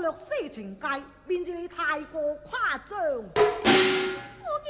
若私情界，便是你太過誇張。 我嘅